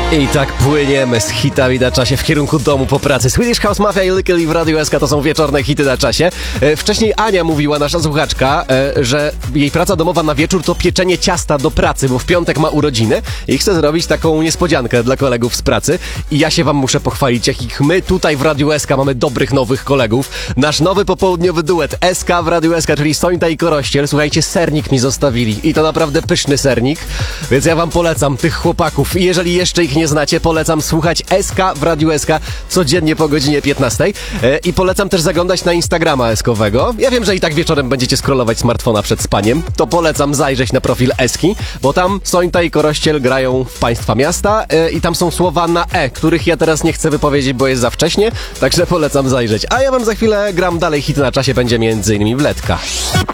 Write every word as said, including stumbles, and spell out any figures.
I tak płyniemy z hitami na czasie w kierunku domu po pracy. Swedish House Mafia i Lykke w Radiu S K to są wieczorne hity na czasie. E, wcześniej Ania mówiła, nasza słuchaczka, e, że jej praca domowa na wieczór to pieczenie ciasta do pracy, bo w piątek ma urodziny i chce zrobić taką niespodziankę dla kolegów z pracy. I ja się wam muszę pochwalić, jakich my tutaj w Radiu S K mamy dobrych nowych kolegów. Nasz nowy popołudniowy duet S K w Radiu S K, czyli Sońta i Korościel. Słuchajcie, sernik mi zostawili i to naprawdę pyszny sernik, więc ja wam polecam tych chłopaków. I jeżeli jeszcze ich nie znacie, polecam słuchać S K w Radiu S K codziennie po godzinie piętnastej. E, I polecam też zaglądać na Instagrama S-kowego. Ja wiem, że i tak wieczorem będziecie scrollować smartfona przed spaniem, to polecam zajrzeć na profil Eski, bo tam Sońta i Korościel grają w państwa miasta e, i tam są słowa na E, których ja teraz nie chcę wypowiedzieć, bo jest za wcześnie, także polecam zajrzeć. A ja wam za chwilę gram dalej, hit na czasie będzie między innymi Wletka.